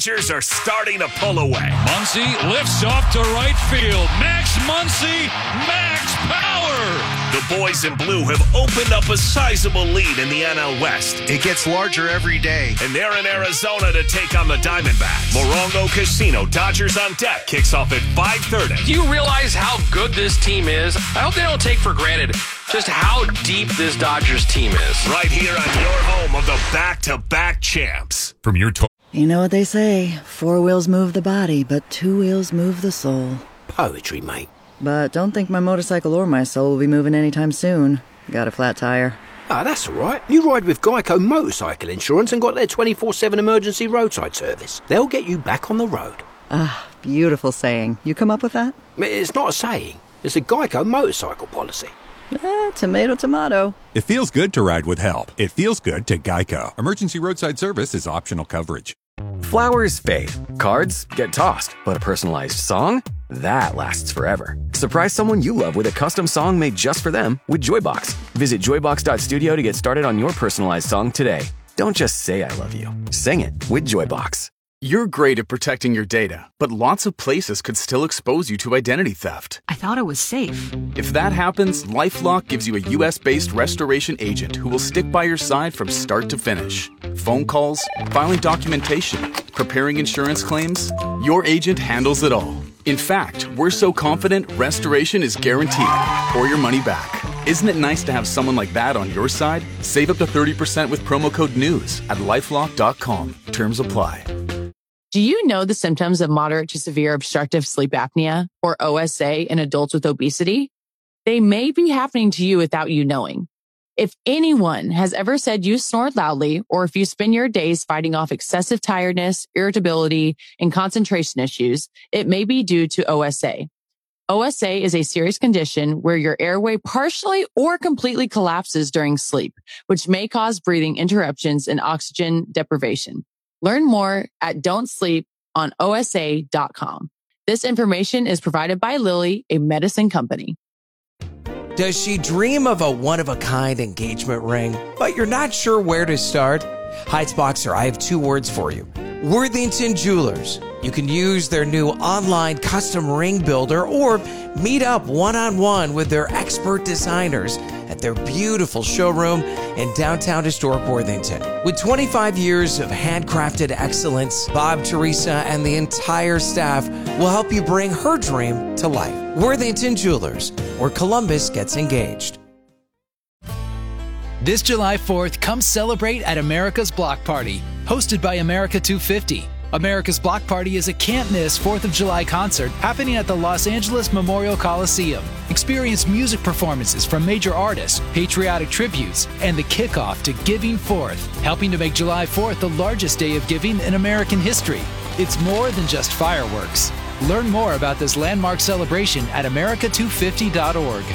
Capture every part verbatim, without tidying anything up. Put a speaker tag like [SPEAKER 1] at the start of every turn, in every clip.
[SPEAKER 1] Dodgers are starting to pull away.
[SPEAKER 2] Muncy lifts off to right field. Max Muncy, max power!
[SPEAKER 1] The boys in blue have opened up a sizable lead in the N L West.
[SPEAKER 3] It gets larger every day.
[SPEAKER 1] And they're in Arizona to take on the Diamondbacks. Morongo Casino, Dodgers on deck, kicks off at five thirty.
[SPEAKER 4] Do you realize how good this team is? I hope they don't take for granted just how deep this Dodgers team is.
[SPEAKER 1] Right here on your home of the back-to-back champs.
[SPEAKER 5] From your to-
[SPEAKER 6] You know what they say, four wheels move the body, but two wheels move the soul.
[SPEAKER 7] Poetry, mate.
[SPEAKER 6] But don't think my motorcycle or my soul will be moving anytime soon. Got a flat tire.
[SPEAKER 7] Ah, that's all right. You ride with Geico Motorcycle Insurance and got their twenty-four seven emergency roadside service. They'll get you back on the road.
[SPEAKER 6] Ah, beautiful saying. You come up with that?
[SPEAKER 7] It's not a saying. It's a Geico motorcycle policy.
[SPEAKER 6] Eh, tomato, tomato.
[SPEAKER 5] It feels good to ride with help. It feels good to Geico. Emergency roadside service is optional coverage.
[SPEAKER 8] Flowers fade. Cards get tossed. But a personalized song? That lasts forever. Surprise someone you love with a custom song made just for them with Joybox. Visit joybox dot studio to get started on your personalized song today. Don't just say I love you. Sing it with Joybox.
[SPEAKER 9] You're great at protecting your data, but lots of places could still expose you to identity theft.
[SPEAKER 10] I thought it was safe.
[SPEAKER 9] If that happens, LifeLock gives you a U S-based restoration agent who will stick by your side from start to finish. Phone calls, filing documentation, preparing insurance claims, your agent handles it all. In fact, we're so confident restoration is guaranteed or your money back. Isn't it nice to have someone like that on your side? Save up to thirty percent with promo code NEWS at lifelock dot com. Terms apply.
[SPEAKER 10] Do you know the symptoms of moderate to severe obstructive sleep apnea, or O S A, in adults with obesity? They may be happening to you without you knowing. If anyone has ever said you snore loudly, or if you spend your days fighting off excessive tiredness, irritability, and concentration issues, it may be due to O S A. O S A is a serious condition where your airway partially or completely collapses during sleep, which may cause breathing interruptions and oxygen deprivation. Learn more at don't sleep on O S A dot com. This information is provided by Lilly, a medicine company.
[SPEAKER 11] Does she dream of a one-of-a-kind engagement ring, but you're not sure where to start? Heights Boxer, I have two words for you. Worthington Jewelers. You can use their new online custom ring builder or meet up one-on-one with their expert designers at their beautiful showroom in downtown historic Worthington. With twenty-five years of handcrafted excellence, Bob, Teresa, and the entire staff will help you bring her dream to life. Worthington Jewelers, where Columbus gets engaged.
[SPEAKER 12] This July fourth, come celebrate at America's Block Party, hosted by America two fifty. America's Block Party is a can't-miss fourth of July concert happening at the Los Angeles Memorial Coliseum. Experience music performances from major artists, patriotic tributes, and the kickoff to Giving Fourth, helping to make July fourth the largest day of giving in American history. It's more than just fireworks. Learn more about this landmark celebration at america two fifty dot org.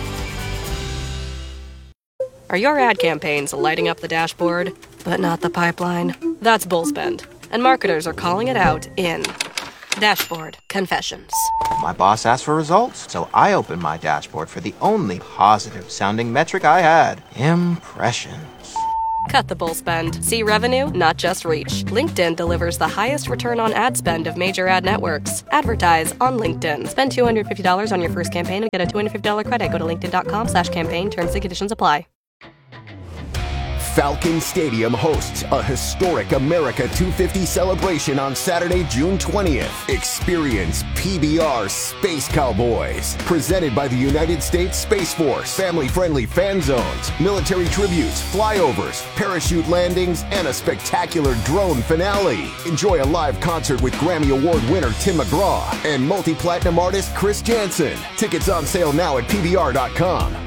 [SPEAKER 13] Are your ad campaigns lighting up the dashboard, but not the pipeline? That's Bullspend, and marketers are calling it out in Dashboard Confessions.
[SPEAKER 14] My boss asked for results, so I opened my dashboard for the only positive-sounding metric I had, impressions.
[SPEAKER 13] Cut the bull spend. See revenue, not just reach. LinkedIn delivers the highest return on ad spend of major ad networks. Advertise on LinkedIn. Spend two hundred fifty dollars on your first campaign and get a two hundred fifty dollars credit. Go to linkedin.com slash campaign. Terms and conditions apply.
[SPEAKER 15] Falcon Stadium hosts a historic America two fifty celebration on Saturday, June twentieth. Experience P B R Space Cowboys, presented by the United States Space Force. Family-friendly fan zones, military tributes, flyovers, parachute landings, and a spectacular drone finale. Enjoy a live concert with Grammy Award winner Tim McGraw and multi-platinum artist Chris Jansen. Tickets on sale now at P B R dot com.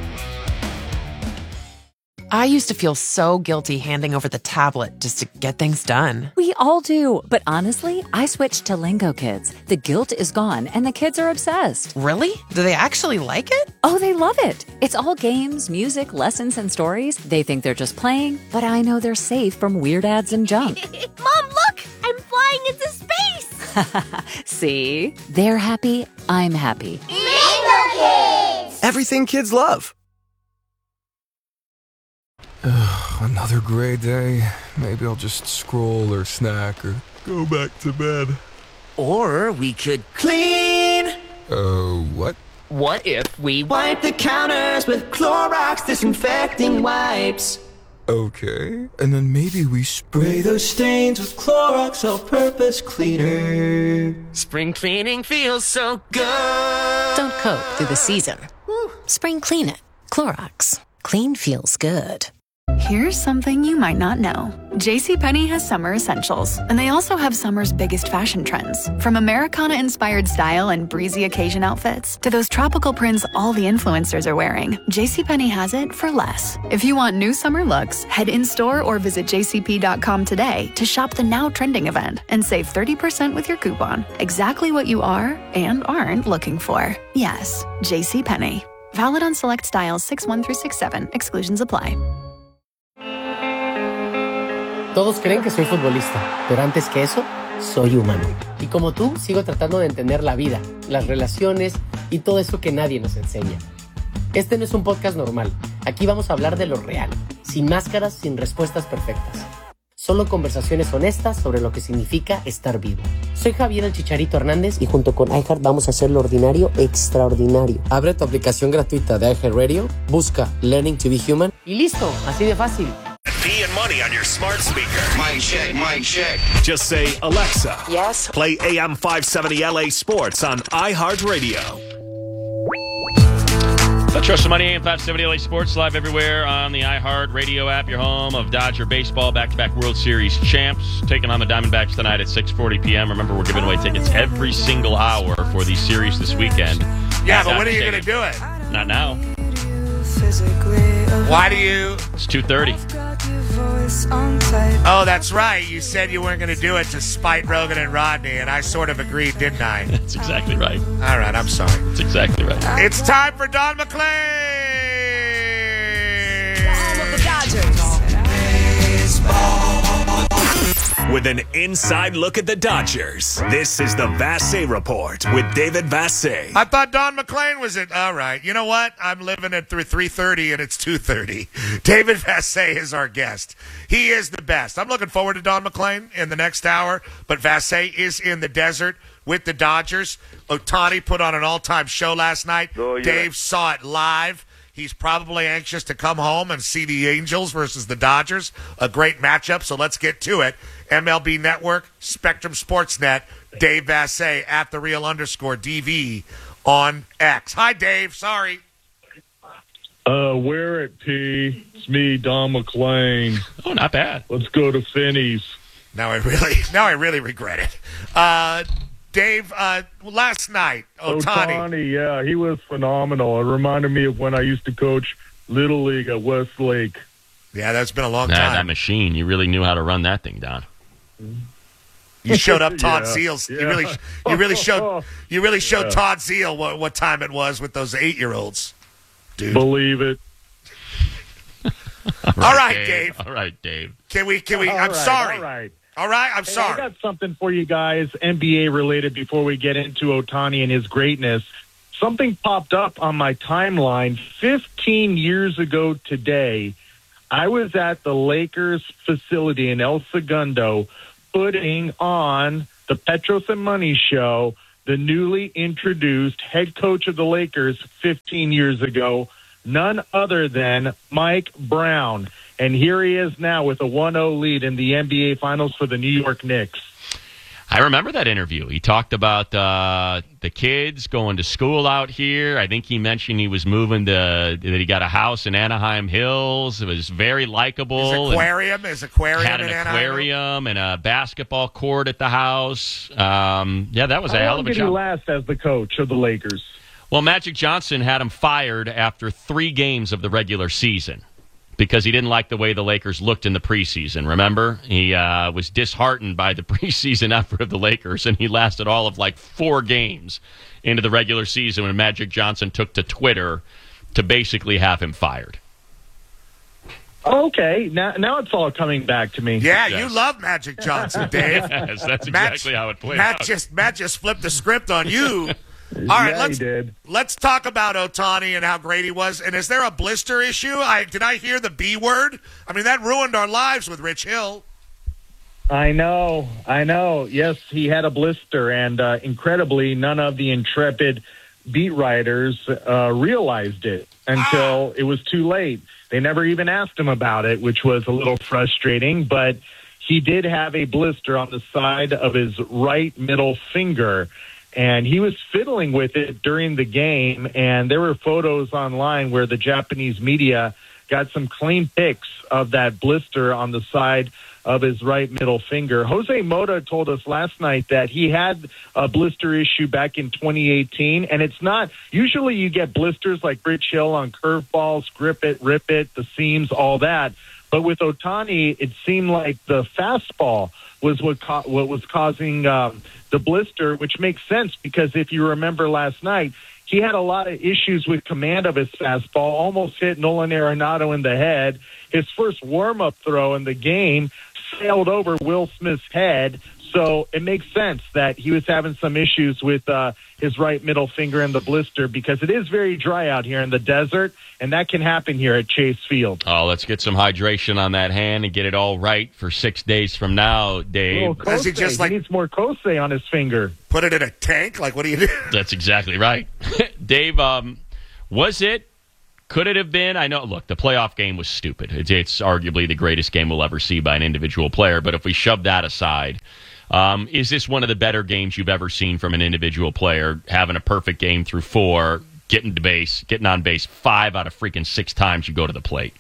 [SPEAKER 16] I used to feel so guilty handing over the tablet just to get things done.
[SPEAKER 17] We all do. But honestly, I switched to Lingo Kids. The guilt is gone and the kids are obsessed.
[SPEAKER 16] Really? Do they actually like it?
[SPEAKER 17] Oh, they love it. It's all games, music, lessons, and stories. They think they're just playing, but I know they're safe from weird ads and junk.
[SPEAKER 18] Mom, look! I'm flying into space!
[SPEAKER 17] See? They're happy. I'm happy.
[SPEAKER 18] Lingo Kids!
[SPEAKER 19] Everything kids love.
[SPEAKER 20] Ugh, another gray day. Maybe I'll just scroll or snack or
[SPEAKER 19] go back to bed.
[SPEAKER 20] Or we could clean.
[SPEAKER 19] Uh, what?
[SPEAKER 20] What if we wipe the counters with Clorox disinfecting wipes?
[SPEAKER 19] Okay. And then maybe we spray
[SPEAKER 20] those stains with Clorox all-purpose cleaner. Spring cleaning feels so good.
[SPEAKER 21] Don't cope through the season. Woo. Spring clean it. Clorox. Clean feels good.
[SPEAKER 22] Here's something you might not know. JCPenney has summer essentials, and they also have summer's biggest fashion trends. From Americana-inspired style and breezy occasion outfits to those tropical prints all the influencers are wearing, JCPenney has it for less. If you want new summer looks, head in-store or visit j c p dot com today to shop the now trending event and save thirty percent with your coupon. Exactly what you are and aren't looking for. Yes, JCPenney. Valid on select styles six one through six seven. Exclusions apply.
[SPEAKER 23] Todos creen que soy futbolista, pero antes que eso, soy humano. Y como tú, sigo tratando de entender la vida, las relaciones y todo eso que nadie nos enseña. Este no es un podcast normal. Aquí vamos a hablar de lo real, sin máscaras, sin respuestas perfectas. Solo conversaciones honestas sobre lo que significa estar vivo. Soy Javier el Chicharito Hernández y junto con iHeart vamos a hacer lo ordinario extraordinario. Abre tu aplicación gratuita de iHeartRadio, busca Learning to be Human y listo, así de fácil.
[SPEAKER 1] P and Money on your smart speaker.
[SPEAKER 3] Mic check, mic check.
[SPEAKER 1] Just say, Alexa.
[SPEAKER 21] Yes.
[SPEAKER 1] Play A M five seventy L A Sports on iHeartRadio.
[SPEAKER 24] The Trust the Money, A M five seventy L A Sports, live everywhere on the iHeartRadio app, your home of Dodger baseball, back-to-back World Series champs, taking on the Diamondbacks tonight at six forty p.m. Remember, we're giving away tickets every single hour for these series this weekend.
[SPEAKER 25] Yeah, but when are you going to do it?
[SPEAKER 24] Not now.
[SPEAKER 25] Why do you?
[SPEAKER 24] It's two thirty.
[SPEAKER 25] Oh, that's right. You said you weren't going to do it to spite Rogan and Rodney, and I sort of agreed, didn't I?
[SPEAKER 24] That's exactly right.
[SPEAKER 25] All right, I'm sorry.
[SPEAKER 24] That's exactly right.
[SPEAKER 25] It's time for Don McClain.
[SPEAKER 18] Home of the Dodgers.
[SPEAKER 1] With an inside look at the Dodgers, this is the Vassay Report with David Vassay.
[SPEAKER 25] I thought Don McClain was it. All right. You know what? I'm living it through three thirty, and it's two thirty. David Vassay is our guest. He is the best. I'm looking forward to Don McClain in the next hour, but Vassay is in the desert with the Dodgers. Ohtani put on an all-time show last night.
[SPEAKER 26] Oh, yeah.
[SPEAKER 25] Dave saw it live. He's probably anxious to come home and see the Angels versus the Dodgers. A great matchup, so let's get to it. M L B Network, Spectrum Sportsnet, Dave Vassay at the real underscore D V on X. Hi, Dave. Sorry.
[SPEAKER 26] Uh, where at P? It's me, Don McClain.
[SPEAKER 24] Oh, not bad.
[SPEAKER 26] Let's go to Finney's.
[SPEAKER 25] Now I really, now I really regret it. Uh, Dave, uh, last night, Ohtani.
[SPEAKER 26] Ohtani, yeah, he was phenomenal. It reminded me of when I used to coach Little League at Westlake.
[SPEAKER 25] Yeah, that's been a long
[SPEAKER 24] nah,
[SPEAKER 25] time.
[SPEAKER 24] That machine, you really knew how to run that thing, Don.
[SPEAKER 25] You showed up Todd
[SPEAKER 26] yeah,
[SPEAKER 25] Seals.
[SPEAKER 26] yeah.
[SPEAKER 25] You really, you really showed, you really showed
[SPEAKER 26] Yeah.
[SPEAKER 25] Todd Zeal what, what time it was with those eight-year-olds. Dude.
[SPEAKER 26] Believe it.
[SPEAKER 25] All right, Dave.
[SPEAKER 24] All right, Dave.
[SPEAKER 25] Can we? Can we?
[SPEAKER 26] All
[SPEAKER 25] I'm
[SPEAKER 26] right,
[SPEAKER 25] sorry.
[SPEAKER 26] All right.
[SPEAKER 25] All right, I'm
[SPEAKER 26] Hey,
[SPEAKER 25] sorry.
[SPEAKER 26] I got something for you guys, N B A related, before we get into Ohtani and his greatness. Something popped up on my timeline fifteen years ago today. I was at the Lakers facility in El Segundo putting on the Petros and Money show, the newly introduced head coach of the Lakers fifteen years ago, none other than Mike Brown. And here he is now with a one oh lead in the N B A Finals for the New York Knicks.
[SPEAKER 24] I remember that interview. He talked about uh, the kids going to school out here. I think he mentioned he was moving to, that he got a house in Anaheim Hills. It was very likable.
[SPEAKER 25] His aquarium, his aquarium
[SPEAKER 24] Had an
[SPEAKER 25] in Anaheim.
[SPEAKER 24] aquarium and a basketball court at the house. Um, yeah, that was a
[SPEAKER 26] How
[SPEAKER 24] hell
[SPEAKER 26] long
[SPEAKER 24] of a
[SPEAKER 26] did he
[SPEAKER 24] job.
[SPEAKER 26] last as the coach of the Lakers?
[SPEAKER 24] Well, Magic Johnson had him fired after three games of the regular season because he didn't like the way the Lakers looked in the preseason. Remember? He uh, was disheartened by the preseason effort of the Lakers, and he lasted all of like four games into the regular season when Magic Johnson took to Twitter to basically have him fired.
[SPEAKER 26] Okay, now now it's all coming back to me.
[SPEAKER 25] Yeah,
[SPEAKER 24] Yes.
[SPEAKER 25] you love Magic Johnson, Dave.
[SPEAKER 24] Yes, that's
[SPEAKER 25] Matt-
[SPEAKER 24] exactly how it played
[SPEAKER 25] Matt
[SPEAKER 24] out.
[SPEAKER 25] just Matt just flipped the script on you. All right,
[SPEAKER 26] Yeah,
[SPEAKER 25] let's
[SPEAKER 26] he did.
[SPEAKER 25] let's talk about Ohtani and how great he was. And is there a blister issue? I did I hear the B word? I mean, that ruined our lives with Rich Hill.
[SPEAKER 26] I know, I know. Yes, he had a blister, and uh, incredibly, none of the intrepid beat writers uh, realized it until it was too late. They never even asked him about it, which was a little frustrating, but he did have a blister on the side of his right middle finger, and he was fiddling with it during the game, and there were photos online where the Japanese media got some clean pics of that blister on the side of his right middle finger. Jose Mota told us last night that he had a blister issue back in twenty eighteen, and it's not, usually you get blisters like Rich Hill on curveballs, grip it, rip it, the seams, all that. But with Ohtani, it seemed like the fastball was what, ca- what was causing um, the blister, which makes sense because if you remember last night, he had a lot of issues with command of his fastball, almost hit Nolan Arenado in the head. His first warm-up throw in the game sailed over Will Smith's head. So it makes sense that he was having some issues with uh, his right middle finger and the blister because it is very dry out here in the desert, and that can happen here at Chase Field.
[SPEAKER 24] Oh, let's get some hydration on that hand and get it all right for six days from now, Dave.
[SPEAKER 26] Oh, Does he just like he needs more Kosei on his finger?
[SPEAKER 25] Put it in a tank? Like, what do you do?
[SPEAKER 24] That's exactly right. Dave, um, was it, could it have been? I know, look, the playoff game was stupid. It's, it's arguably the greatest game we'll ever see by an individual player, but if we shove that aside, Um, is this one of the better games you've ever seen from an individual player, having a perfect game through four, getting to base, getting on base five out of freaking six times you go to the plate?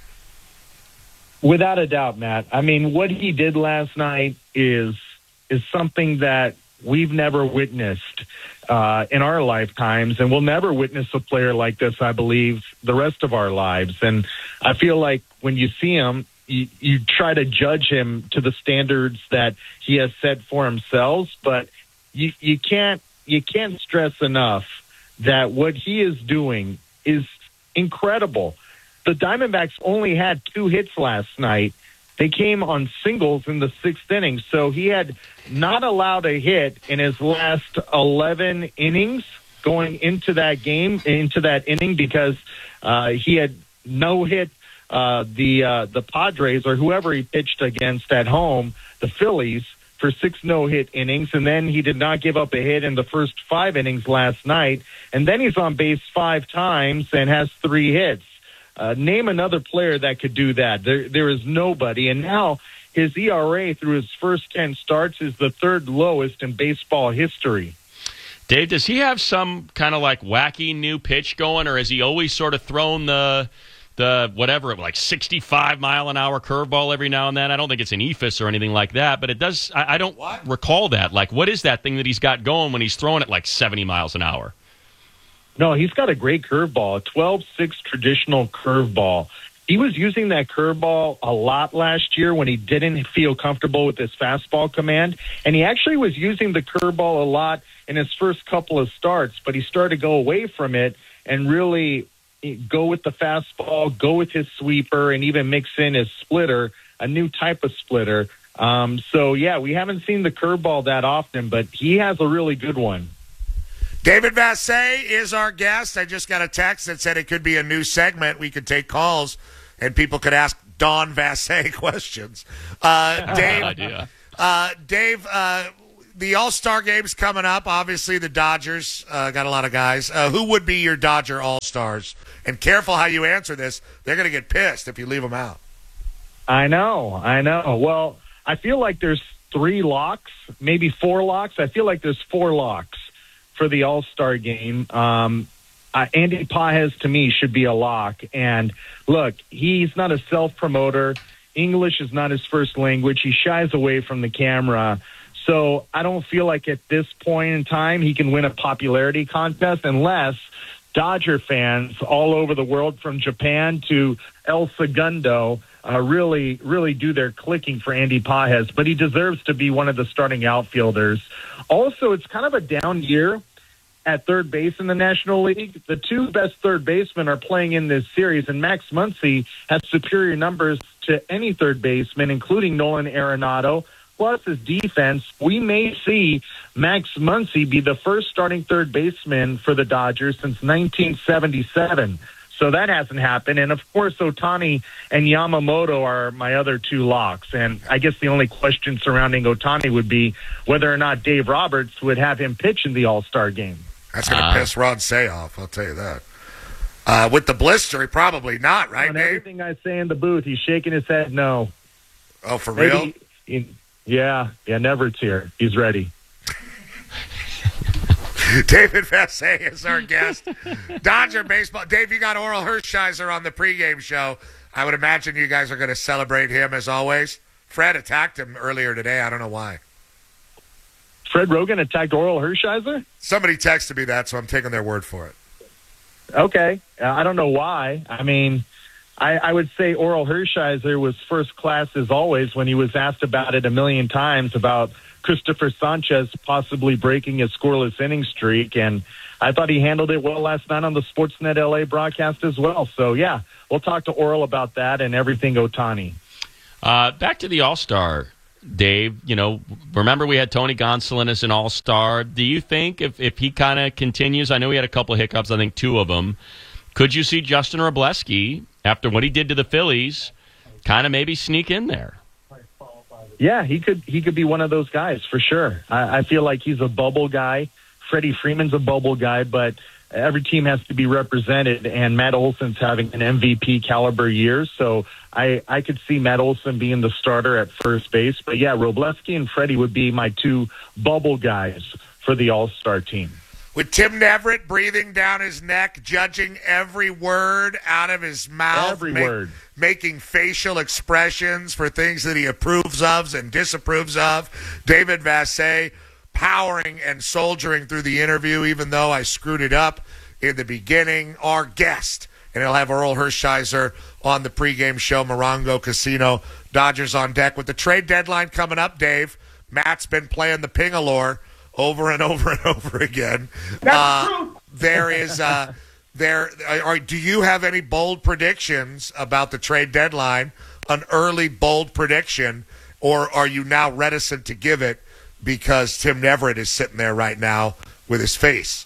[SPEAKER 26] Without a doubt, Matt. I mean, what he did last night is is something that we've never witnessed uh, in our lifetimes, and we'll never witness a player like this, I believe, the rest of our lives. And I feel like when you see him, You, you try to judge him to the standards that he has set for himself, but you, you can't you can't stress enough that what he is doing is incredible. The Diamondbacks only had two hits last night. They came on singles in the sixth inning, so he had not allowed a hit in his last eleven innings going into that game, into that inning, because uh, he had no hit. Uh, the uh, the Padres or whoever he pitched against at home, the Phillies, for six no-hit innings, and then he did not give up a hit in the first five innings last night, and then he's on base five times and has three hits. Uh, name another player that could do that. There, there is nobody, and now his E R A through his first ten starts is the third lowest in baseball history.
[SPEAKER 24] Dave, does he have some kind of like wacky new pitch going, or has he always sort of thrown the the whatever, like sixty-five mile an hour curveball every now and then? I don't think it's an E F I S or anything like that, but it does. I, I don't what? recall that. Like, what is that thing that he's got going when he's throwing it like seventy miles an hour?
[SPEAKER 26] No, he's got a great curveball, a twelve six traditional curveball. He was using that curveball a lot last year when he didn't feel comfortable with his fastball command, and he actually was using the curveball a lot in his first couple of starts, but he started to go away from it and really go with the fastball, go with his sweeper, and even mix in his splitter, a new type of splitter. Um, so, yeah, we haven't seen the curveball that often, but he has a really good one.
[SPEAKER 25] David Vassegh is our guest. I just got a text that said it could be a new segment. We could take calls, and people could ask Don Vassegh questions. Uh, Dave,
[SPEAKER 24] idea.
[SPEAKER 25] Uh, Dave, uh, the All-Star game's coming up. Obviously, the Dodgers uh, got a lot of guys. Uh, who would be your Dodger All-Stars? And careful how you answer this. They're going to get pissed if you leave them out.
[SPEAKER 26] I know, I know. Well, I feel like there's three locks, maybe four locks. I feel like there's four locks for the All-Star game. Um, uh, Andy Pages, to me, should be a lock. And, look, he's not a self-promoter. English is not his first language. He shies away from the camera. So I don't feel like at this point in time he can win a popularity contest unless Dodger fans all over the world, from Japan to El Segundo, uh, really, really do their clicking for Andy Pages. But he deserves to be one of the starting outfielders. Also, it's kind of a down year at third base in the National League. The two best third basemen are playing in this series, and Max Muncy has superior numbers to any third baseman, including Nolan Arenado. Plus his defense, we may see Max Muncy be the first starting third baseman for the Dodgers since nineteen seventy-seven. So that hasn't happened. And, of course, Ohtani and Yamamoto are my other two locks. And I guess the only question surrounding Ohtani would be whether or not Dave Roberts would have him pitch in the All-Star game.
[SPEAKER 25] That's going to
[SPEAKER 26] Uh,
[SPEAKER 25] piss Ron Say off, I'll tell you that. Uh, with the blister, probably not, right,
[SPEAKER 26] On
[SPEAKER 25] Dave?
[SPEAKER 26] everything I say in the booth, he's shaking his head no.
[SPEAKER 25] Oh, for
[SPEAKER 26] Maybe
[SPEAKER 25] real?
[SPEAKER 26] he- yeah, yeah, Nevert's here. He's ready.
[SPEAKER 25] David Vassay is our guest. Dodger baseball. Dave, you got Oral Hershiser on the pregame show. I would imagine you guys are going to celebrate him as always. Fred attacked him earlier today. I don't know why.
[SPEAKER 26] Fred Rogan attacked Oral Hershiser?
[SPEAKER 25] Somebody texted me that, so I'm taking their word for it.
[SPEAKER 26] Okay. Uh, I don't know why. I mean, I, I would say Oral Hershiser was first class as always when he was asked about it a million times about Christopher Sanchez possibly breaking his scoreless inning streak. And I thought he handled it well last night on the Sportsnet L A broadcast as well. So, yeah, we'll talk to Oral about that and everything Ohtani.
[SPEAKER 24] Uh, back to the All-Star, Dave. You know, remember we had Tony Gonsolin as an All-Star. Do you think if, if he kind of continues, I know he had a couple of hiccups, I think two of them, could you see Justin Robleski, after what he did to the Phillies, kind of maybe sneak in there?
[SPEAKER 26] Yeah, he could he could be one of those guys for sure. I, I feel like he's a bubble guy. Freddie Freeman's a bubble guy, but every team has to be represented, and Matt Olson's having an M V P caliber year, so I, I could see Matt Olson being the starter at first base. But, yeah, Robleski and Freddie would be my two bubble guys for the All-Star team.
[SPEAKER 25] With Tim Neverett breathing down his neck, judging every word out of his mouth.
[SPEAKER 26] Every
[SPEAKER 25] make,
[SPEAKER 26] word.
[SPEAKER 25] Making facial expressions for things that he approves of and disapproves of. David Vassay powering and soldiering through the interview, even though I screwed it up in the beginning. Our guest, and he'll have Oral Hershiser on the pregame show, Morongo Casino, Dodgers on deck. With the trade deadline coming up, Dave, Matt's been playing the Pingalore over and over and over again. Uh, there is, uh, there. Are, do you have any bold predictions about the trade deadline? An early bold prediction, or are you now reticent to give it because Tim Neverett is sitting there right now with his face?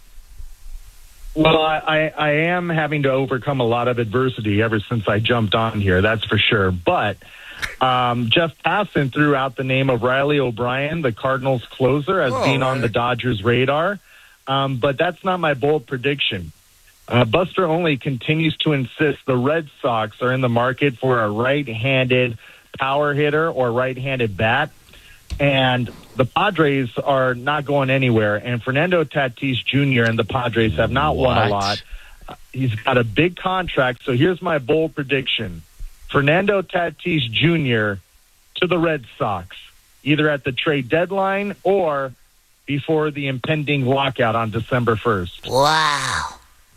[SPEAKER 26] Well, I, I, I am having to overcome a lot of adversity ever since I jumped on here, that's for sure. But um, Jeff Passan threw out the name of Riley O'Brien, the Cardinals closer, as
[SPEAKER 25] oh,
[SPEAKER 26] being
[SPEAKER 25] right.
[SPEAKER 26] on the Dodgers' radar. Um, but that's not my bold prediction. Uh, Buster Olney continues to insist the Red Sox are in the market for a right-handed power hitter or right-handed bat. And the Padres are not going anywhere. And Fernando Tatis Junior and the Padres have not
[SPEAKER 24] What?
[SPEAKER 26] won a lot. Uh, he's got a big contract. So here's my bold prediction. Fernando Tatis Junior to the Red Sox, either at the trade deadline or before the impending lockout on December first.
[SPEAKER 21] Wow.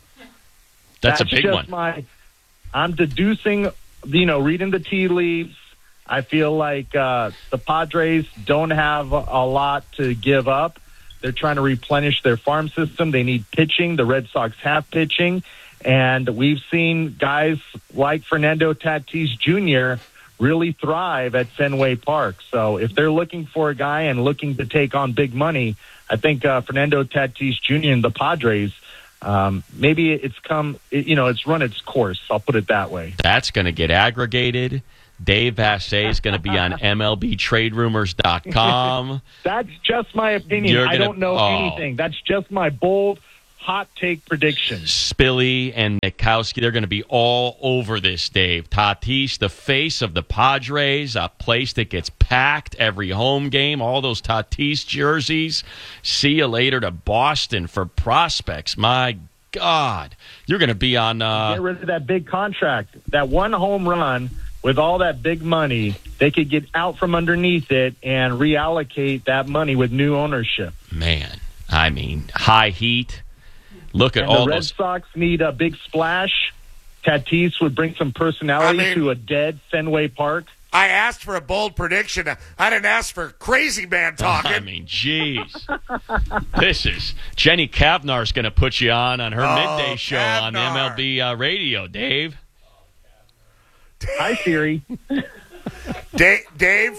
[SPEAKER 24] That's,
[SPEAKER 26] That's
[SPEAKER 24] a big
[SPEAKER 26] just
[SPEAKER 24] one.
[SPEAKER 26] My, I'm deducing, you know, reading the tea leaves. I feel like uh, the Padres don't have a, a lot to give up. They're trying to replenish their farm system. They need pitching. The Red Sox have pitching. And we've seen guys like Fernando Tatis Junior really thrive at Fenway Park. So if they're looking for a guy and looking to take on big money, I think uh, Fernando Tatis Junior and the Padres, um, maybe it's come, it, you know, it's run its course. I'll put it that way.
[SPEAKER 24] That's going to get aggregated. Dave Vassay is going to be on M L B trade rumors dot com.
[SPEAKER 26] That's just my opinion.
[SPEAKER 24] You're
[SPEAKER 26] I
[SPEAKER 24] gonna-
[SPEAKER 26] don't know
[SPEAKER 24] oh.
[SPEAKER 26] anything. That's just my bold, hot take prediction.
[SPEAKER 24] Spilly and Nikowski, they're going to be all over this, Dave. Tatis, the face of the Padres, a place that gets packed every home game, all those Tatis jerseys. See you later to Boston for prospects. My God. You're going to be on... Uh,
[SPEAKER 26] Get rid of that big contract. That one home run with all that big money, they could get out from underneath it and reallocate that money with new ownership.
[SPEAKER 24] man, I mean, high heat. Look at
[SPEAKER 26] And
[SPEAKER 24] all
[SPEAKER 26] the Red
[SPEAKER 24] those...
[SPEAKER 26] Sox need a big splash. Tatis would bring some personality
[SPEAKER 25] I mean-
[SPEAKER 26] to a dead Fenway Park.
[SPEAKER 25] I asked for a bold prediction. I didn't ask for crazy man talking.
[SPEAKER 24] I mean, jeez. This is... Jenny Kavnar's going to put you on on her
[SPEAKER 25] Oh,
[SPEAKER 24] midday show on
[SPEAKER 25] Kavnar.
[SPEAKER 24] M L B uh, radio, Dave.
[SPEAKER 26] Hi, Siri.
[SPEAKER 25] Da- Dave?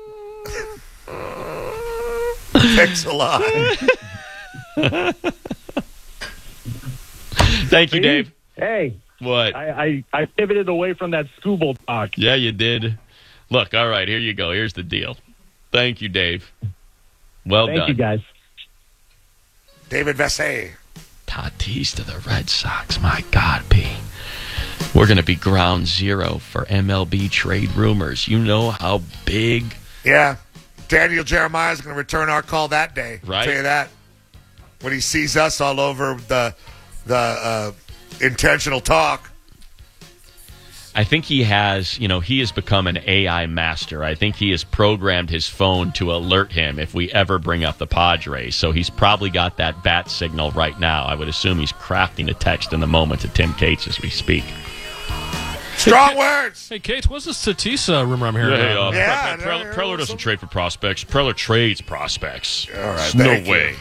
[SPEAKER 25] Thanks a lot.
[SPEAKER 24] Thank you, Dave.
[SPEAKER 26] Hey,
[SPEAKER 24] What?
[SPEAKER 26] I, I, I pivoted away from that Scooble talk.
[SPEAKER 24] Yeah, you did. Look, all right, here you go. Here's the deal. Thank you, Dave. Well
[SPEAKER 26] Thank
[SPEAKER 24] done.
[SPEAKER 26] you, guys.
[SPEAKER 25] David Vassegh.
[SPEAKER 24] Tatis to the Red Sox. My God, P. We're going to be ground zero for M L B trade rumors. You know how big.
[SPEAKER 25] Yeah. Daniel Jeremiah is going to return our call that day.
[SPEAKER 24] Right.
[SPEAKER 25] I'll tell you that. When he sees us all over the the uh, intentional talk.
[SPEAKER 24] I think he has, you know, he has become an A I master. I think he has programmed his phone to alert him if we ever bring up the Padres. So he's probably got that bat signal right now. I would assume he's crafting a text in the moment to Tim Cates as we speak.
[SPEAKER 25] Strong words.
[SPEAKER 2] Hey, Cates, what's this Tatis uh, rumor I'm hearing?
[SPEAKER 24] Yeah,
[SPEAKER 2] about?
[SPEAKER 24] uh,
[SPEAKER 25] Yeah,
[SPEAKER 24] Pre- Pre-
[SPEAKER 25] no,
[SPEAKER 24] Preller doesn't trade for prospects. Preller trades prospects.
[SPEAKER 25] All right,
[SPEAKER 24] There's no
[SPEAKER 25] thank you.
[SPEAKER 24] way.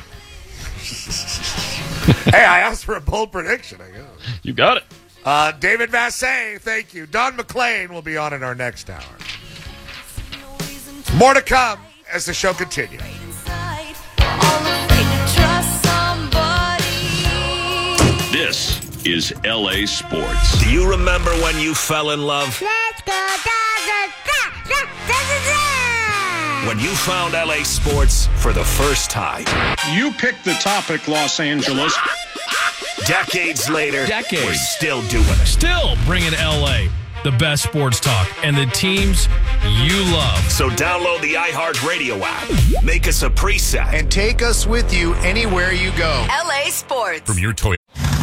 [SPEAKER 25] Hey, I asked for a bold prediction, I guess.
[SPEAKER 24] You got it.
[SPEAKER 25] Uh, David Vassegh, thank you. Don McClain will be on in our next hour. More to come as the show continues.
[SPEAKER 1] This is L A Sports. Do you remember when you fell in love?
[SPEAKER 18] Let's go, Dodgers!
[SPEAKER 1] When you found L A Sports for the first time?
[SPEAKER 4] You picked the topic, Los Angeles.
[SPEAKER 1] Decades later,
[SPEAKER 2] Decades.
[SPEAKER 1] we're still doing it.
[SPEAKER 2] Still bringing L A the best sports talk and the teams you love.
[SPEAKER 1] So download the iHeartRadio app. Make us a preset.
[SPEAKER 3] And take us with you anywhere you go.
[SPEAKER 5] L A Sports.
[SPEAKER 2] From your toy.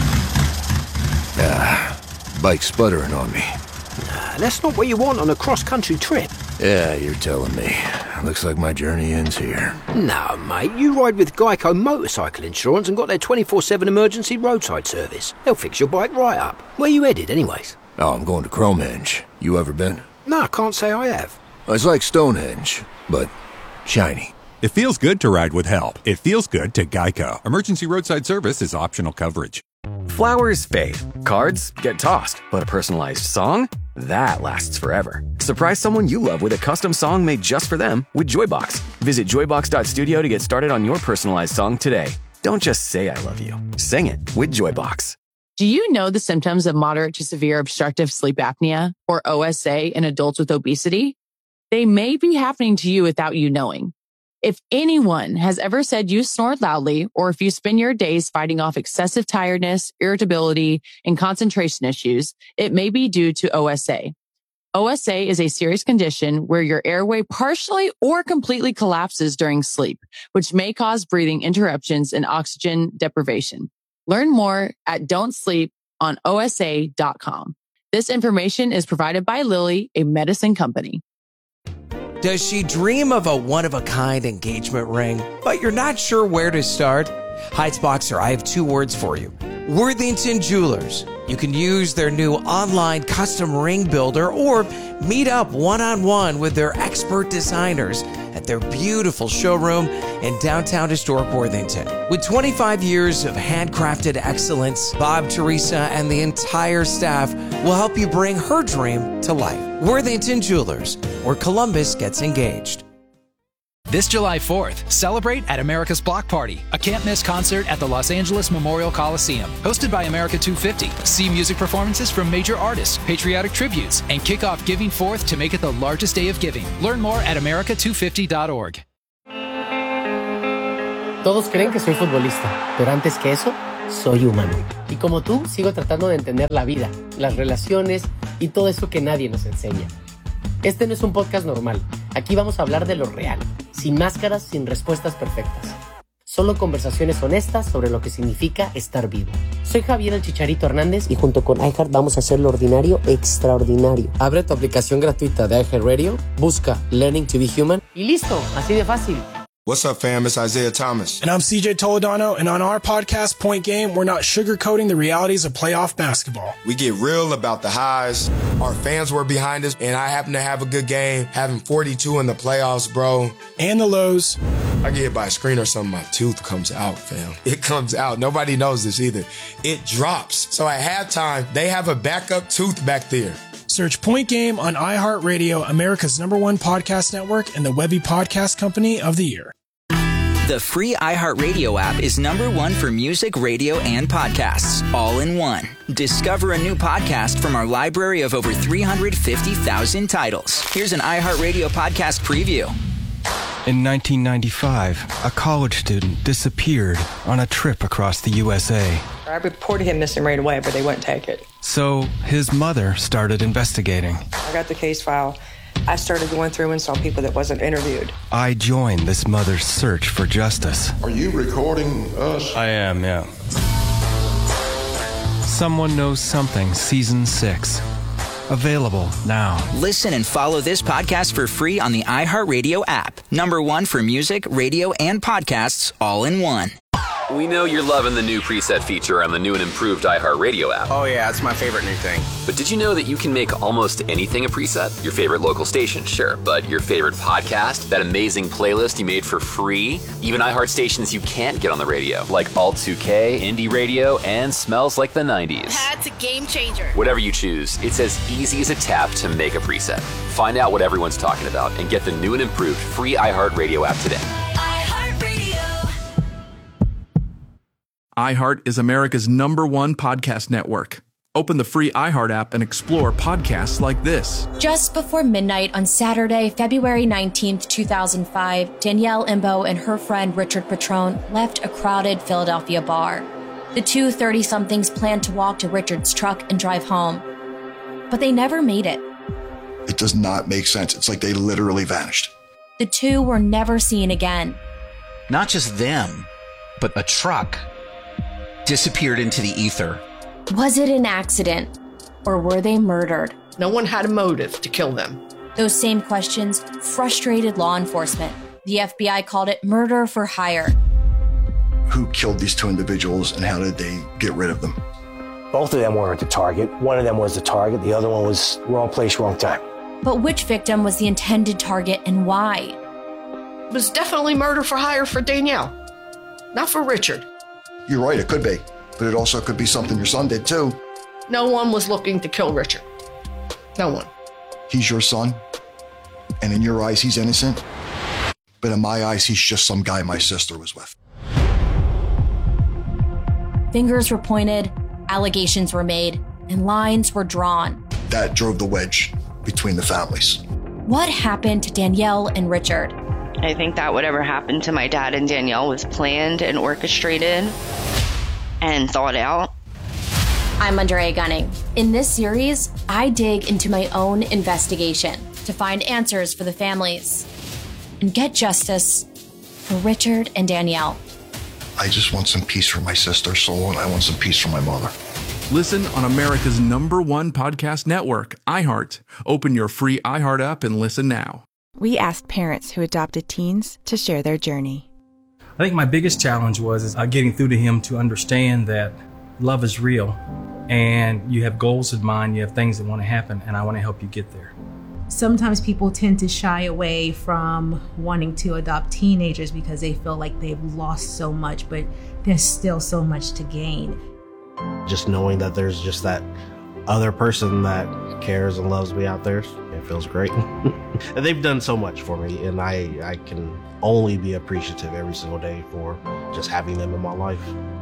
[SPEAKER 6] Ah, bike's sputtering on me.
[SPEAKER 7] Nah, that's not what you want on a cross-country trip.
[SPEAKER 6] Yeah, you're telling me. Looks like my journey ends here.
[SPEAKER 7] No, mate, you ride with Geico Motorcycle Insurance and got their twenty-four seven emergency roadside service. They'll fix your bike right up. Where you headed, anyways?
[SPEAKER 6] Oh, I'm going to Cromenge. You ever been?
[SPEAKER 7] No, I can't say I have.
[SPEAKER 6] It's like Stonehenge, but shiny.
[SPEAKER 8] It feels good to ride with help. It feels good to Geico. Emergency roadside service is optional coverage.
[SPEAKER 27] Flowers fade, cards get tossed, but a personalized song? That lasts forever. Surprise someone you love with a custom song made just for them with Joybox. Visit joybox dot studio to get started on your personalized song today. Don't just say I love you. Sing it with Joybox.
[SPEAKER 10] Do you know the symptoms of moderate to severe obstructive sleep apnea, or O S A, in adults with obesity? They may be happening to you without you knowing. If anyone has ever said you snore loudly, or if you spend your days fighting off excessive tiredness, irritability, and concentration issues, it may be due to O S A. O S A is a serious condition where your airway partially or completely collapses during sleep, which may cause breathing interruptions and oxygen deprivation. Learn more at don't sleep on O S A dot com. This information is provided by Lilly, a medicine company.
[SPEAKER 11] Does she dream of a one-of-a-kind engagement ring, but you're not sure where to start? Heights Boxer, I have two words for you. Worthington Jewelers. You can use their new online custom ring builder or meet up one-on-one with their expert designers at their beautiful showroom in downtown historic Worthington. With twenty-five years of handcrafted excellence, Bob, Teresa, and the entire staff will help you bring her dream to life. Worthington Jewelers, where Columbus gets engaged.
[SPEAKER 12] This July fourth, celebrate at America's Block Party, a can't-miss concert at the Los Angeles Memorial Coliseum. Hosted by America two fifty. See music performances from major artists, patriotic tributes, and kick off Giving Fourth to make it the largest day of giving. Learn more at america two fifty dot org.
[SPEAKER 23] Todos creen que soy futbolista, pero antes que eso, soy humano. Y como tú, sigo tratando de entender la vida, las relaciones y todo eso que nadie nos enseña. Este no es un podcast normal. Aquí vamos a hablar de lo real, sin máscaras, sin respuestas perfectas. Solo conversaciones honestas sobre lo que significa estar vivo. Soy Javier el Chicharito Hernández y junto con iHeart vamos a hacer lo ordinario extraordinario. Abre tu aplicación gratuita de iHeartRadio, busca Learning to be Human y listo, así de fácil.
[SPEAKER 28] What's up, fam? It's Isaiah Thomas.
[SPEAKER 29] And I'm C J Toledano, and on our podcast, Point Game, we're not sugarcoating the realities of playoff basketball.
[SPEAKER 28] We get real about the highs. Our fans were behind us, and I happen to have a good game, having forty-two in the playoffs, bro.
[SPEAKER 29] And the lows.
[SPEAKER 28] I get hit by a screen or something, my tooth comes out, fam. It comes out. Nobody knows this either. It drops. So at halftime, they have a backup tooth back there.
[SPEAKER 29] Search Point Game on iHeartRadio, America's number one podcast network, and the Webby Podcast Company of the Year.
[SPEAKER 5] The free iHeartRadio app is number one for music, radio, and podcasts, all in one. Discover a new podcast from our library of over three hundred fifty thousand titles. Here's an iHeartRadio podcast preview.
[SPEAKER 9] In nineteen ninety-five, a college student disappeared on a trip across the U S A.
[SPEAKER 13] I reported him missing right away, but they wouldn't take it.
[SPEAKER 9] So his mother started investigating.
[SPEAKER 13] I got the case file. I started going through and saw people that wasn't interviewed.
[SPEAKER 9] I joined this mother's search for justice.
[SPEAKER 14] Are you recording us?
[SPEAKER 9] I am, yeah. Someone Knows Something, Season six. Available now.
[SPEAKER 5] Listen and follow this podcast for free on the iHeartRadio app. Number one for music, radio, and podcasts, all in one.
[SPEAKER 27] We know you're loving the new preset feature on the new and improved iHeartRadio app.
[SPEAKER 15] Oh yeah, it's my favorite new thing.
[SPEAKER 27] But did you know that you can make almost anything a preset? Your favorite local station, sure, but your favorite podcast, that amazing playlist you made for free, even iHeart stations you can't get on the radio, like Alt two K, Indie Radio, and Smells Like the nineties.
[SPEAKER 18] That's a game changer.
[SPEAKER 27] Whatever you choose, it's as easy as a tap to make a preset. Find out what everyone's talking about and get the new and improved free iHeartRadio app today.
[SPEAKER 16] iHeart is America's number one podcast network. Open the free iHeart app and explore podcasts like this.
[SPEAKER 17] Just before midnight on Saturday, February nineteenth, two thousand five, Danielle Imbo and her friend Richard Petrone left a crowded Philadelphia bar. The two thirty-somethings planned to walk to Richard's truck and drive home. But they never made it.
[SPEAKER 14] It does not make sense. It's like they literally vanished.
[SPEAKER 17] The two were never seen again.
[SPEAKER 19] Not just them, but a truck disappeared into the ether.
[SPEAKER 17] Was it an accident, or were they murdered?
[SPEAKER 20] No one had a motive to kill them.
[SPEAKER 17] Those same questions frustrated law enforcement. The F B I called it murder for hire.
[SPEAKER 14] Who killed these two individuals and how did they get rid of them?
[SPEAKER 30] Both of them weren't the target. One of them was the target. The other one was wrong place, wrong time.
[SPEAKER 17] But which victim was the intended target and why?
[SPEAKER 20] It was definitely murder for hire for Danielle, not for Richard.
[SPEAKER 14] You're right, it could be. But it also could be something your son did too.
[SPEAKER 20] No one was looking to kill Richard. No one.
[SPEAKER 14] He's your son, and in your eyes, he's innocent. But in my eyes, he's just some guy my sister was with.
[SPEAKER 17] Fingers were pointed, allegations were made, and lines were drawn.
[SPEAKER 14] That drove the wedge between the families.
[SPEAKER 17] What happened to Danielle and Richard?
[SPEAKER 31] I think that whatever happened to my dad and Danielle was planned and orchestrated and thought out.
[SPEAKER 17] I'm Andrea Gunning. In this series, I dig into my own investigation to find answers for the families and get justice for Richard and Danielle.
[SPEAKER 14] I just want some peace for my sister, Soul, and I want some peace for my mother.
[SPEAKER 16] Listen on America's number one podcast network, iHeart. Open your free iHeart app and listen now.
[SPEAKER 32] We asked parents who adopted teens to share their journey.
[SPEAKER 33] I think my biggest challenge was is, uh, getting through to him to understand that love is real and you have goals in mind, you have things that want to happen, and I want to help you get there.
[SPEAKER 34] Sometimes people tend to shy away from wanting to adopt teenagers because they feel like they've lost so much, but there's still so much to gain.
[SPEAKER 30] Just knowing that there's just that other person that cares and loves me out there, it feels great. And they've done so much for me, and I, I can only be appreciative every single day for just having them in my life.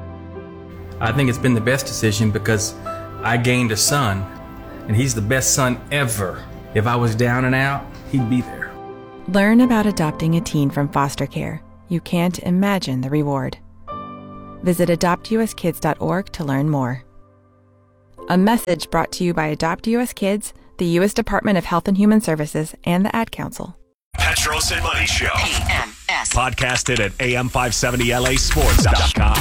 [SPEAKER 33] I think it's been the best decision because I gained a son, and he's the best son ever. If I was down and out, he'd be there.
[SPEAKER 32] Learn about adopting a teen from foster care. You can't imagine the reward. Visit adopt u s kids dot org to learn more. A message brought to you by Adopt U S Kids, the U S Department of Health and Human Services, and the Ad Council.
[SPEAKER 1] Petros and Money Show. A M S. Podcasted at A M five seventy L A sports dot com.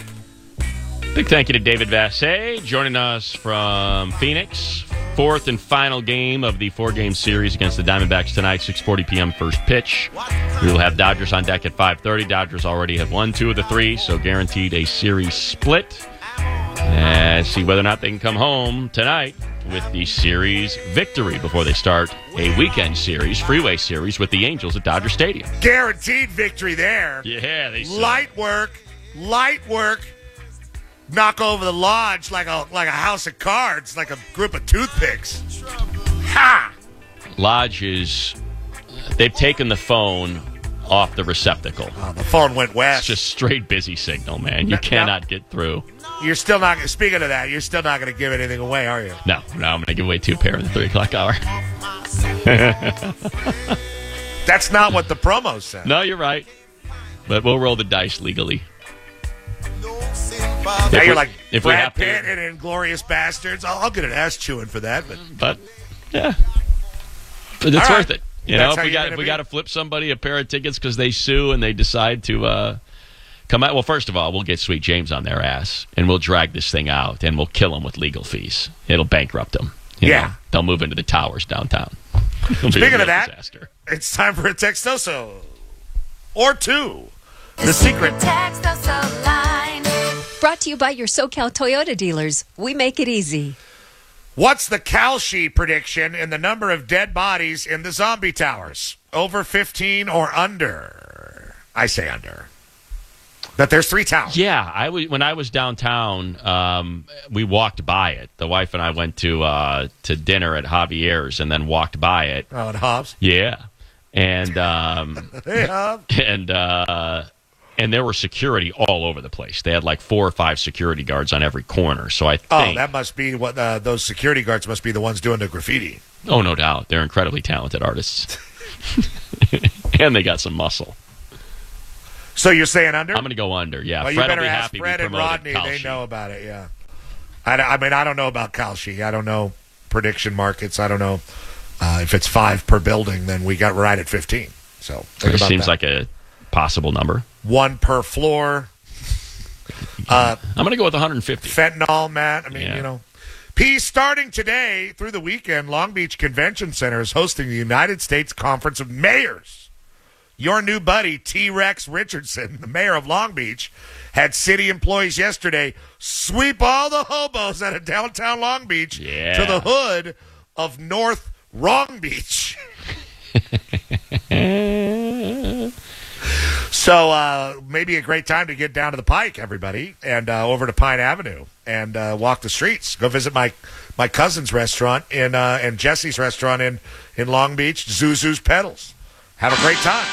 [SPEAKER 24] Big thank you to David Vassay joining us from Phoenix. Fourth and final game of the four-game series against the Diamondbacks tonight, six forty p.m. first pitch. We will have Dodgers on deck at five thirty. Dodgers already have won two of the three, so guaranteed a series split. And see whether or not they can come home tonight with the series victory before they start a weekend series, freeway series, with the Angels at Dodger Stadium.
[SPEAKER 25] Guaranteed victory there.
[SPEAKER 24] Yeah, they said.
[SPEAKER 25] Light work, light work. Knock over the lodge like a like a house of cards, like a group of toothpicks. Ha!
[SPEAKER 24] Lodge is, they've taken the phone off the receptacle.
[SPEAKER 25] Oh, the phone went west.
[SPEAKER 24] It's just straight busy signal, man. You
[SPEAKER 25] No,
[SPEAKER 24] cannot
[SPEAKER 25] no.
[SPEAKER 24] get through.
[SPEAKER 25] You're still not, speaking of that, you're still not going to give anything away, are you?
[SPEAKER 24] No, no, I'm going to give away two pair in the three o'clock hour.
[SPEAKER 25] That's not what the promo said.
[SPEAKER 24] No, you're right. But we'll roll the dice legally.
[SPEAKER 25] Now
[SPEAKER 24] If
[SPEAKER 25] you're
[SPEAKER 24] we-
[SPEAKER 25] like
[SPEAKER 24] if we
[SPEAKER 25] Brad
[SPEAKER 24] have to-
[SPEAKER 25] Pitt and Inglourious Bastards. I'll, I'll get an ass chewing for that, but
[SPEAKER 24] But, yeah. But it's
[SPEAKER 25] All right.
[SPEAKER 24] worth it. You
[SPEAKER 25] That's
[SPEAKER 24] know, if
[SPEAKER 25] how
[SPEAKER 24] we
[SPEAKER 25] you're
[SPEAKER 24] got
[SPEAKER 25] gonna
[SPEAKER 24] if we
[SPEAKER 25] be?
[SPEAKER 24] got to flip somebody a pair of tickets because they sue and they decide to uh, come out. Well, first of all, we'll get Sweet James on their ass and we'll drag this thing out and we'll kill them with legal fees. It'll bankrupt them. You
[SPEAKER 25] Yeah.
[SPEAKER 24] know, they'll move into the towers downtown. It'll be a
[SPEAKER 25] Speaking
[SPEAKER 24] real
[SPEAKER 25] of that,
[SPEAKER 24] disaster.
[SPEAKER 25] it's time for a Textoso. Or two. The secret.
[SPEAKER 2] Textoso line. Brought to you by your SoCal Toyota dealers. We make it easy.
[SPEAKER 25] What's the Kalshi prediction in the number of dead bodies in the zombie towers? Over fifteen or under? I say under. That there's three towers.
[SPEAKER 24] Yeah, I w- when I was downtown, um, we walked by it. The wife and I went to uh, to dinner at Javier's and then walked by it.
[SPEAKER 25] Oh, at Hobbs?
[SPEAKER 24] Yeah, and um,
[SPEAKER 25] Hey, Hobbs.
[SPEAKER 24] and uh, and there were security all over the place. They had like four or five security guards on every corner. So I
[SPEAKER 25] Oh,
[SPEAKER 24] think,
[SPEAKER 25] that must be what uh, those security guards must be the ones doing the graffiti.
[SPEAKER 24] oh no doubt, they're incredibly talented artists, and they got some muscle.
[SPEAKER 25] So you're saying under?
[SPEAKER 24] I'm going to go under. Yeah,
[SPEAKER 25] Well, you
[SPEAKER 24] Fred will
[SPEAKER 25] better
[SPEAKER 24] be
[SPEAKER 25] ask
[SPEAKER 24] happy.
[SPEAKER 25] Fred
[SPEAKER 24] we
[SPEAKER 25] and
[SPEAKER 24] promoted
[SPEAKER 25] Rodney. They
[SPEAKER 24] Kalshi.
[SPEAKER 25] know about it, yeah. I, I mean, I don't know about Kalshi. I don't know prediction markets. I don't know uh, if it's five per building, then we got right at fifteen. So think
[SPEAKER 24] It
[SPEAKER 25] about
[SPEAKER 24] seems
[SPEAKER 25] that.
[SPEAKER 24] like a possible number.
[SPEAKER 25] One per floor. Uh,
[SPEAKER 24] I'm going to go with one hundred fifty.
[SPEAKER 25] Fentanyl, Matt. I mean,
[SPEAKER 24] Yeah.
[SPEAKER 25] you know. Peace starting today through the weekend. Long Beach Convention Center is hosting the United States Conference of Mayors. Your new buddy, T-Rex Richardson, the mayor of Long Beach, had city employees yesterday sweep all the hobos out of downtown Long Beach
[SPEAKER 24] Yeah.
[SPEAKER 25] to the hood of North Wrong Beach. So uh, maybe a great time to get down to the Pike, everybody, and uh, over to Pine Avenue and uh, walk the streets. Go visit my my cousin's restaurant in uh, and Jesse's restaurant in, in Long Beach, Zuzu's Pedals. Have a great time.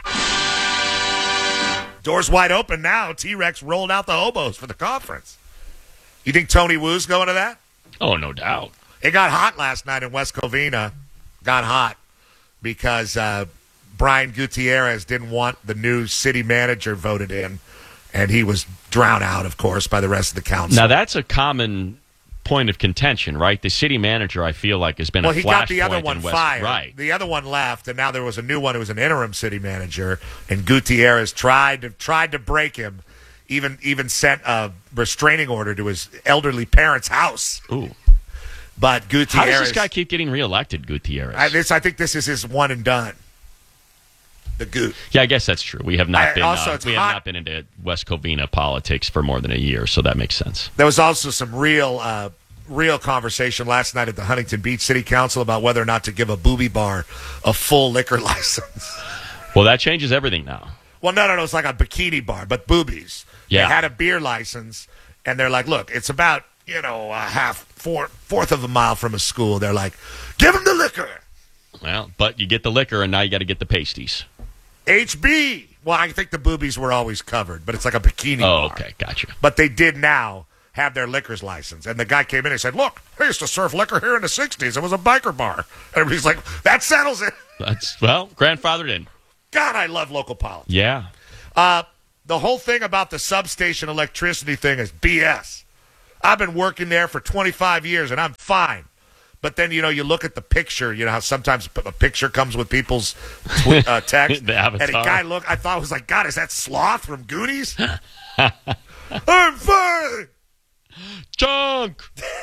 [SPEAKER 25] Doors wide open now. T-Rex rolled out the hobos for the conference. You think Tony Wu's going to that?
[SPEAKER 24] Oh, no doubt.
[SPEAKER 25] It got hot last night in West Covina. Got hot because uh, Brian Gutierrez didn't want the new city manager voted in, and he was drowned out, of course, by the rest of the council.
[SPEAKER 24] Now, that's a common point of contention, right? The city manager, I feel like, has been
[SPEAKER 25] well,
[SPEAKER 24] a
[SPEAKER 25] he got
[SPEAKER 24] flashpoint
[SPEAKER 25] the other
[SPEAKER 24] in
[SPEAKER 25] one
[SPEAKER 24] West.
[SPEAKER 25] fired.
[SPEAKER 24] Right.
[SPEAKER 25] The other one left, and now there was a new one who was an interim city manager, and Gutierrez tried to tried to break him, even even sent a restraining order to his elderly parents' house.
[SPEAKER 24] Ooh.
[SPEAKER 25] But Gutierrez...
[SPEAKER 24] How does this guy keep getting reelected, Gutierrez?
[SPEAKER 25] I, this, I think this is his one and done. The Goot.
[SPEAKER 24] Yeah, I guess that's true. We have not
[SPEAKER 25] I-
[SPEAKER 24] been
[SPEAKER 25] also,
[SPEAKER 24] uh,
[SPEAKER 25] it's
[SPEAKER 24] we
[SPEAKER 25] hot.
[SPEAKER 24] have not been into West Covina politics for more than a year, so that makes sense.
[SPEAKER 25] There was also some real, uh, real conversation last night at the Huntington Beach City Council about whether or not to give a booby bar a full liquor license.
[SPEAKER 24] Well, that changes everything now.
[SPEAKER 25] Well, no, no, no. It's like a bikini bar, but boobies.
[SPEAKER 24] Yeah.
[SPEAKER 25] They had a beer license, and they're like, look, it's about, you know, a half, four, fourth of a mile from a school. They're like, give them the liquor.
[SPEAKER 24] Well, but you get the liquor, and now you got to get the pasties.
[SPEAKER 25] H B. Well, I think the boobies were always covered, but it's like a bikini
[SPEAKER 24] Oh,
[SPEAKER 25] bar.
[SPEAKER 24] okay, gotcha.
[SPEAKER 25] But they did now have their liquor's license. And the guy came in and said, look, I used to serve liquor here in the sixties. It was a biker bar. And everybody's like, that settles it.
[SPEAKER 24] That's, well, grandfathered in.
[SPEAKER 25] God, I love local politics.
[SPEAKER 24] Yeah.
[SPEAKER 25] Uh, the whole thing about the substation electricity thing is B S. I've been working there for twenty-five years, and I'm fine. But then, you know, you look at the picture. You know how sometimes a picture comes with people's tw- uh, text?
[SPEAKER 24] The avatar.
[SPEAKER 25] And a guy looked, I thought, was like, God, is that Sloth from Goonies? I'm fine.
[SPEAKER 24] Junk.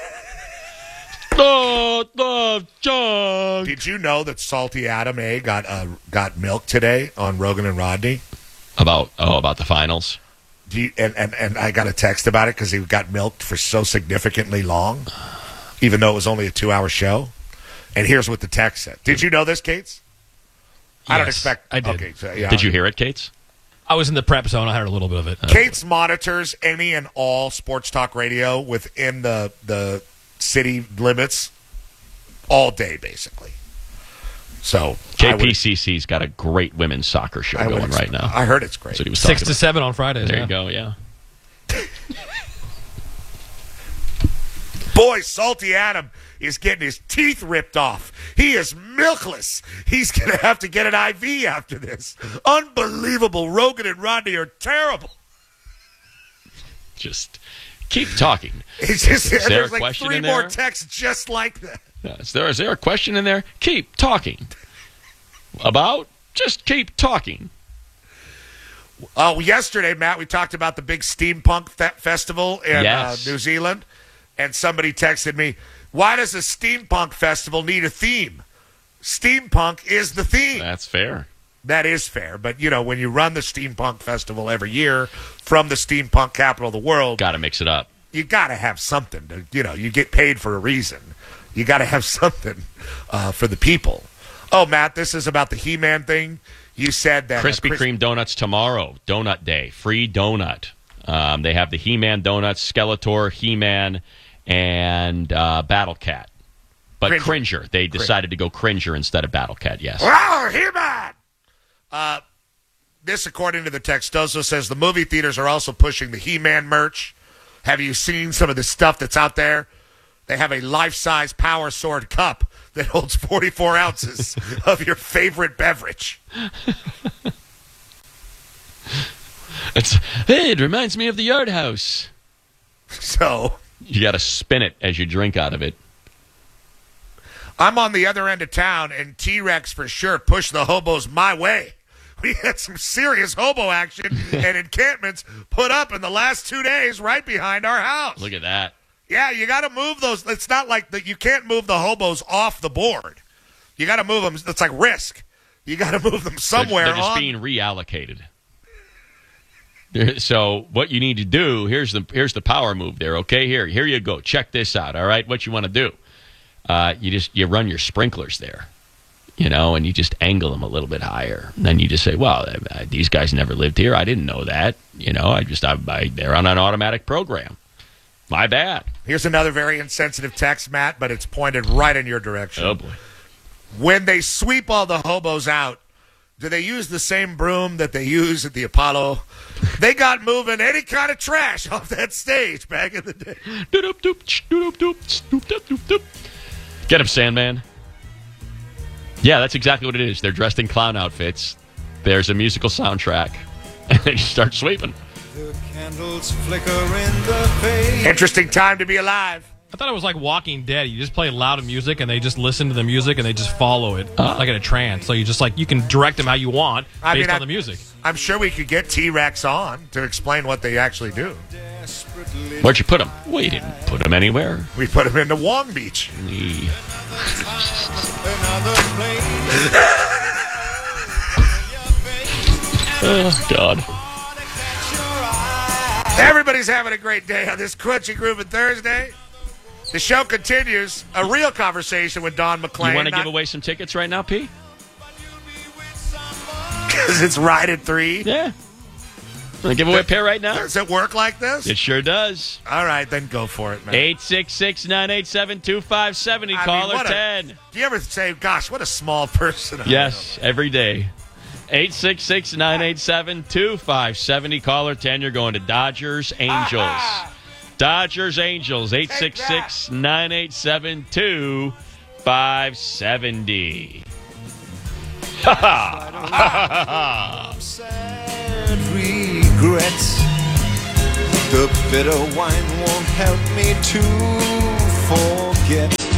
[SPEAKER 24] Oh, oh, junk.
[SPEAKER 25] Did you know that Salty Adam A got uh, got milk today on Rogan and Rodney?
[SPEAKER 24] About oh about the finals.
[SPEAKER 25] Do you, and, and, and I got a text about it because he got milked for so significantly long, even though it was only a two-hour show. And here's what the text said. Did you know this, Kates? I don't
[SPEAKER 3] Yes,
[SPEAKER 25] expect.
[SPEAKER 3] I did.
[SPEAKER 25] Okay, so, yeah.
[SPEAKER 24] Did you hear it, Kates?
[SPEAKER 3] I was in the prep zone. I heard a little bit of it.
[SPEAKER 25] Kates monitors any and all sports talk radio within the the city limits all day, basically. So
[SPEAKER 24] J P C C's got a great women's soccer show
[SPEAKER 25] I would
[SPEAKER 24] going
[SPEAKER 25] ex-
[SPEAKER 24] right now.
[SPEAKER 25] I heard it's great.
[SPEAKER 24] That's what he was
[SPEAKER 3] Six
[SPEAKER 24] talking
[SPEAKER 3] to
[SPEAKER 24] about.
[SPEAKER 3] seven on Fridays.
[SPEAKER 24] There
[SPEAKER 3] yeah.
[SPEAKER 24] you go. Yeah.
[SPEAKER 25] Boy, Salty Adam is getting his teeth ripped off. He is milkless. He's going to have to get an I V after this. Unbelievable. Rogan and Rodney are terrible.
[SPEAKER 24] Just keep talking.
[SPEAKER 25] It's just,
[SPEAKER 24] is there
[SPEAKER 25] there's
[SPEAKER 24] a
[SPEAKER 25] like
[SPEAKER 24] question
[SPEAKER 25] three
[SPEAKER 24] in
[SPEAKER 25] more
[SPEAKER 24] there?
[SPEAKER 25] texts just like that.
[SPEAKER 24] Yeah, Is there, is there a question in there? Keep talking. About? Just keep talking.
[SPEAKER 25] Oh, yesterday, Matt, we talked about the big steampunk fe- festival in
[SPEAKER 24] Yes.
[SPEAKER 25] uh, New Zealand, and somebody texted me, why does a steampunk festival need a theme? Steampunk is the theme.
[SPEAKER 24] That's fair.
[SPEAKER 25] That is fair, but, you know, when you run the steampunk festival every year from the steampunk capital of the world,
[SPEAKER 24] got to mix it up.
[SPEAKER 25] You got to have something. To, you know, you get paid for a reason. You got to have something uh, for the people. Oh, Matt, this is about the He-Man thing. You said that
[SPEAKER 24] Krispy
[SPEAKER 25] uh, Chris-
[SPEAKER 24] Kreme donuts tomorrow. Donut Day. Free donut. Um, they have the He-Man donuts, Skeletor, He-Man, and uh, Battle Cat. But
[SPEAKER 25] Cringer.
[SPEAKER 24] Cringer. They decided to go Cringer instead of Battle Cat, yes.
[SPEAKER 25] Oh, He-Man! Uh, this, according to the text, also says the movie theaters are also pushing the He-Man merch. Have you seen some of the stuff that's out there? They have a life-size Power Sword cup that holds forty-four ounces of your favorite beverage.
[SPEAKER 24] It's, hey, it reminds me of the Yard House.
[SPEAKER 25] So
[SPEAKER 24] you got to spin it as you drink out of it.
[SPEAKER 25] I'm on the other end of town, and T-Rex for sure pushed the hobos my way. We had some serious hobo action and encampments put up in the last two days right behind our house.
[SPEAKER 24] Look at that.
[SPEAKER 25] Yeah, you got to move those. It's not like that. You can't move the hobos off the board. You got to move them. It's like Risk. You got to move them somewhere.
[SPEAKER 24] They're, they're just
[SPEAKER 25] on.
[SPEAKER 24] being reallocated. There- So what you need to do, here's the here's the power move there. Okay, here here you go. Check this out. All right, what you want to do? Uh, you just you run your sprinklers there, you know, and you just angle them a little bit higher. And then you just say, well, uh, these guys never lived here. I didn't know that. You know, I just I, I, they're on an automatic program. My bad.
[SPEAKER 25] Here's another very insensitive text, Matt, but it's pointed right in your direction.
[SPEAKER 24] Oh boy.
[SPEAKER 25] When they sweep all the hobos out, do they use the same broom that they use at the Apollo? They got moving any kind of trash off that stage back in the day.
[SPEAKER 24] Get him, Sandman. Yeah, that's exactly what it is. They're dressed in clown outfits. There's a musical soundtrack. And they just start sweeping.
[SPEAKER 4] The candles flicker in the face.
[SPEAKER 25] Interesting time to be alive.
[SPEAKER 3] I thought it was like Walking Dead. You just play loud music and they just listen to the music and they just follow it
[SPEAKER 25] Uh.
[SPEAKER 3] like in a trance. So you just like you can direct them how you want based
[SPEAKER 25] I mean,
[SPEAKER 3] on
[SPEAKER 25] I-
[SPEAKER 3] the music.
[SPEAKER 25] I'm sure we could get T-Rex on to explain what they actually do.
[SPEAKER 24] Where'd you put him? We didn't put him anywhere.
[SPEAKER 25] We put him into Wong Beach.
[SPEAKER 24] We... Oh, God.
[SPEAKER 25] Everybody's having a great day on this Quincy Groovin' Thursday. The show continues. A real conversation with Don McClain.
[SPEAKER 24] You want to
[SPEAKER 25] not-
[SPEAKER 24] give away some tickets right now, P?
[SPEAKER 25] Because it's right at three.
[SPEAKER 24] Yeah. Want to give away a pair right now?
[SPEAKER 25] Does it work like this?
[SPEAKER 24] It sure does.
[SPEAKER 25] All right, then go for it, man.
[SPEAKER 24] eight six six, nine eight seven, two five seven zero.
[SPEAKER 25] I
[SPEAKER 24] Caller
[SPEAKER 25] mean, what a-
[SPEAKER 24] ten.
[SPEAKER 25] Do you ever say, gosh, what a small person I am?
[SPEAKER 24] Yes, every day. eight six six, nine eight seven, two five seven zero. Caller ten. You're going to Dodgers Angels. Dodgers Angels. eight six six, nine eight seven, two five seven zero. Ha ha! Ha ha!
[SPEAKER 4] Sad regrets. The bitter wine won't help me to forget.